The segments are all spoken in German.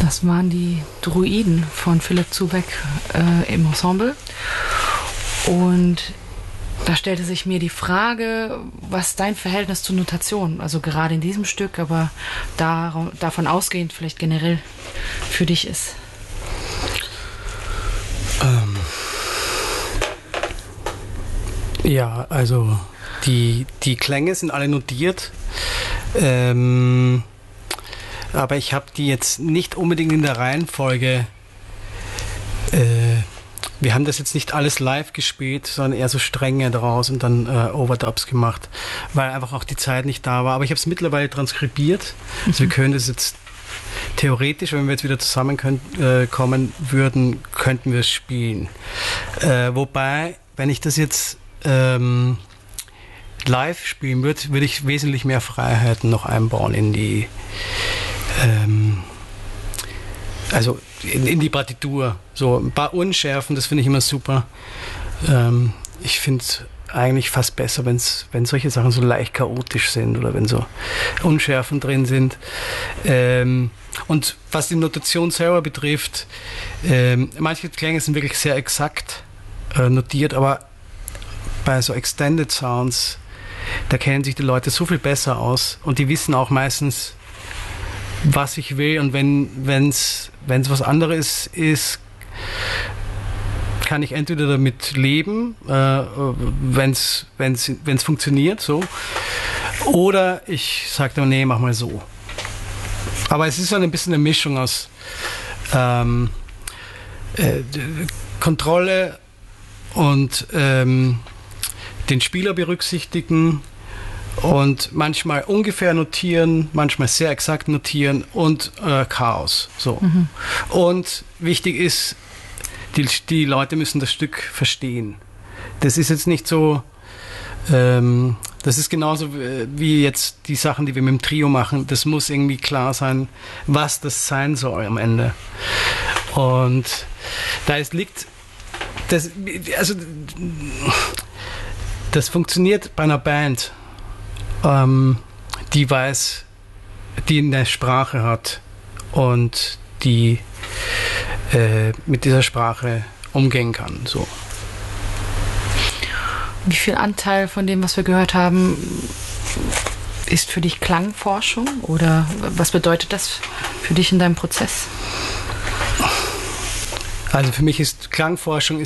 Das waren die Druiden von Philipp Zubeck im Ensemble. Und da stellte sich mir die Frage, was dein Verhältnis zur Notation, also gerade in diesem Stück, aber davon ausgehend vielleicht generell für dich ist. Ja, also die Klänge sind alle notiert. Aber ich habe die jetzt nicht unbedingt in der Reihenfolge. Wir haben das jetzt nicht alles live gespielt, sondern eher so Stränge daraus und dann Overdubs gemacht, weil einfach auch die Zeit nicht da war. Aber ich habe es mittlerweile transkribiert. Also wir können das jetzt theoretisch, wenn wir jetzt wieder zusammenkommen würden, könnten wir es spielen. Wobei, wenn ich das jetzt live spielen würde ich wesentlich mehr Freiheiten noch einbauen in die also in die Partitur. So ein paar Unschärfen, das finde ich immer super. Ich finde es eigentlich fast besser, wenn solche Sachen so leicht chaotisch sind oder wenn so Unschärfen drin sind. Und was die Notation selber betrifft, manche Klänge sind wirklich sehr exakt notiert, aber bei so Extended Sounds, da kennen sich die Leute so viel besser aus und die wissen auch meistens, was ich will, und wenn es was anderes ist, kann ich entweder damit leben, wenn es funktioniert, so, oder ich sage dann, nee, mach mal so. Aber es ist dann ein bisschen eine Mischung aus Kontrolle und den Spieler berücksichtigen und manchmal ungefähr notieren, manchmal sehr exakt notieren und Chaos. So. Mhm. Und wichtig ist, die Leute müssen das Stück verstehen. Das ist jetzt nicht so, das ist genauso wie jetzt die Sachen, die wir mit dem Trio machen. Das muss irgendwie klar sein, was das sein soll am Ende. Und da liegt, das funktioniert bei einer Band, die weiß, die eine Sprache hat und die mit dieser Sprache umgehen kann. So. Wie viel Anteil von dem, was wir gehört haben, ist für dich Klangforschung, oder was bedeutet das für dich in deinem Prozess? Also für mich ist Klangforschung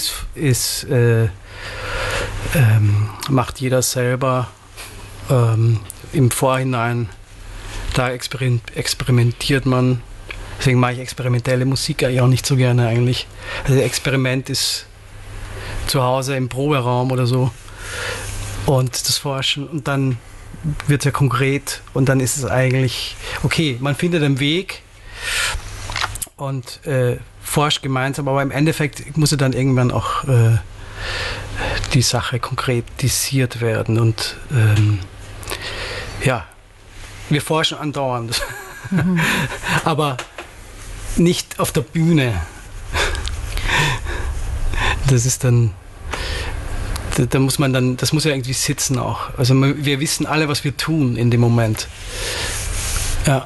macht jeder selber im Vorhinein. Da experimentiert man. Deswegen mache ich experimentelle Musik eigentlich auch nicht so gerne eigentlich. Also Experiment ist zu Hause im Proberaum oder so und das Forschen, und dann wird es ja konkret und dann ist es eigentlich okay, man findet einen Weg und forscht gemeinsam, aber im Endeffekt muss ja dann irgendwann auch die Sache konkretisiert werden und ja, wir forschen andauernd, aber nicht auf der Bühne. Das ist dann, da muss man dann, das muss ja irgendwie sitzen auch. Also wir wissen alle, was wir tun in dem Moment. Ja.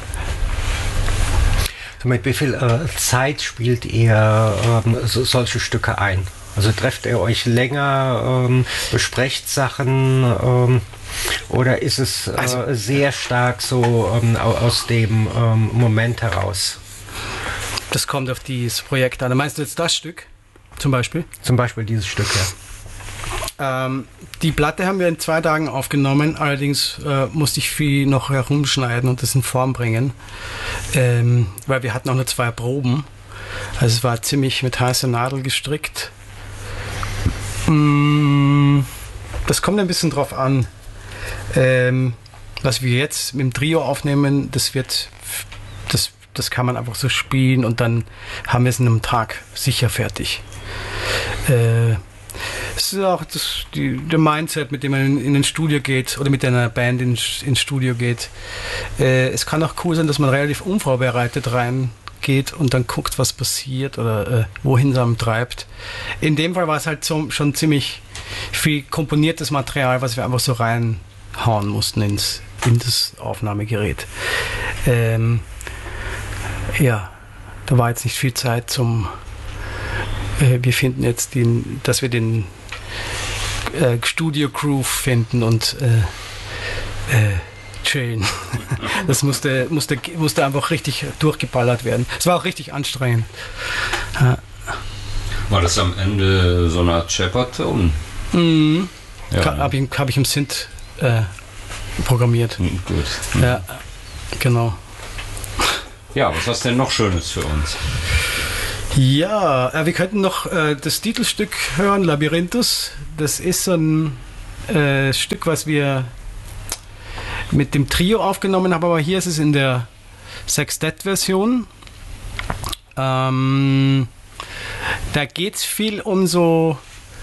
Mit wie viel Zeit spielt ihr solche Stücke ein? Also trefft ihr euch länger, besprecht Sachen oder ist es sehr stark so aus dem Moment heraus? Das kommt auf dieses Projekt an. Meinst du jetzt das Stück zum Beispiel? Zum Beispiel dieses Stück, ja. Die Platte haben wir in 2 Tagen aufgenommen, allerdings musste ich viel noch herumschneiden und das in Form bringen, weil wir hatten auch nur 2 Proben. Also es war ziemlich mit heißer Nadel gestrickt. Das kommt ein bisschen drauf an. Was wir jetzt mit dem Trio aufnehmen, das kann man einfach so spielen und dann haben wir es in einem Tag sicher fertig. Es ist auch der Mindset, mit dem man in ein Studio geht oder mit einer Band ins Studio geht. Es kann auch cool sein, dass man relativ unvorbereitet reingeht und dann guckt, was passiert oder wohin es einem treibt. In dem Fall war es halt schon ziemlich viel komponiertes Material, was wir einfach so reinhauen mussten in das Aufnahmegerät. Ja, da war jetzt nicht viel Zeit zum, wir finden jetzt dass wir den Studio Groove finden und chillen. Das musste einfach richtig durchgeballert werden. Es war auch richtig anstrengend. War das am Ende so eine Art Shepard-Ton? Mhm. Ja. Hab ich im Synth programmiert. Gut. Ja, genau. Ja, was hast du denn noch Schönes für uns? Ja, wir könnten noch das Titelstück hören, Labyrinthus. Das ist so ein Stück, was wir mit dem Trio aufgenommen haben, aber hier ist es in der Sextett-Version. Da geht es viel um so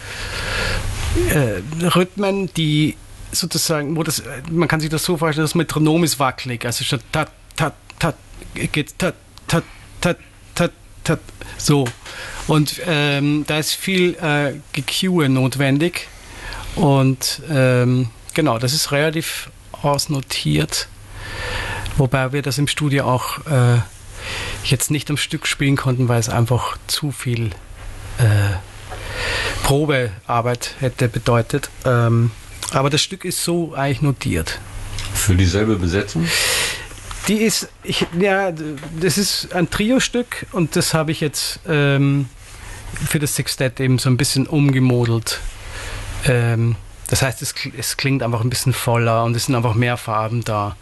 Rhythmen, die sozusagen, man kann sich das so vorstellen, das Metronom ist wackelig, also statt tat, tat, tat, geht tat, tat, tat, tat, tat, so. Und da ist viel Geque notwendig und genau, das ist relativ ausnotiert, wobei wir das im Studio auch jetzt nicht am Stück spielen konnten, weil es einfach zu viel Probearbeit hätte bedeutet. Aber das Stück ist so eigentlich notiert. Für dieselbe Besetzung? Das ist ein Trio-Stück und das habe ich jetzt für das Sextett eben so ein bisschen umgemodelt. Das heißt, es klingt einfach ein bisschen voller und es sind einfach mehr Farben da.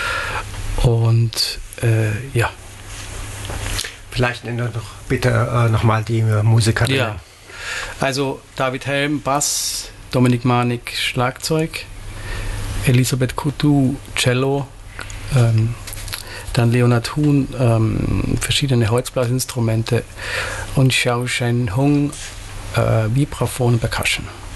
Und ja. Vielleicht nennt doch bitte nochmal die Musiker. Ja. Also David Helm, Bass, Dominik Manik, Schlagzeug, Elisabeth Coutu, Cello, dann Leonard Huhn, verschiedene Holzblasinstrumente und Xiao Shen Hung, Vibraphon und Percussion.